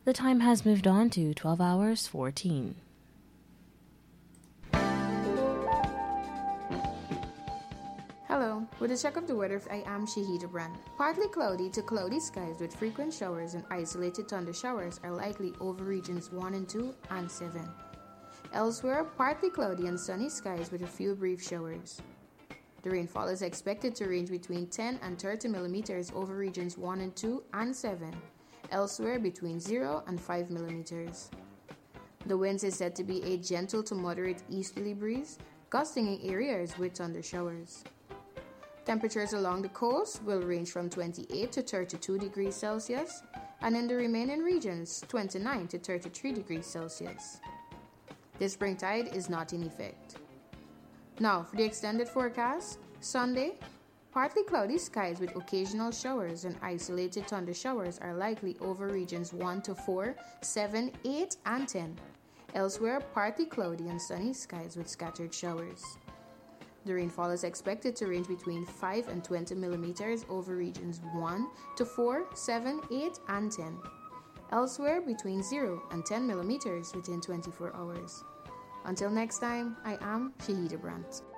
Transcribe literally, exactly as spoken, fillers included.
The time has moved on to twelve hours fourteen. Hello, with a check of the weather, I am Shahida Brand. Partly cloudy to cloudy skies with frequent showers and isolated thunder showers are likely over regions one and two and seven. Elsewhere, partly cloudy and sunny skies with a few brief showers. The rainfall is expected to range between ten and thirty millimeters over regions one and two and seven. Elsewhere, between zero and five millimeters. The winds is said to be a gentle to moderate easterly breeze, gusting in areas with thunder showers. Temperatures along the coast will range from twenty-eight to thirty-two degrees Celsius, and in the remaining regions, twenty-nine to thirty-three degrees Celsius. The spring tide is not in effect. Now, for the extended forecast, Sunday, partly cloudy skies with occasional showers and isolated thunder showers are likely over regions one to four, seven, eight, and ten. Elsewhere, partly cloudy and sunny skies with scattered showers. The rainfall is expected to range between five and twenty millimeters over regions one to four, seven, eight, and ten. Elsewhere, between zero and ten millimeters within twenty-four hours. Until next time, I am Shahida Brandt.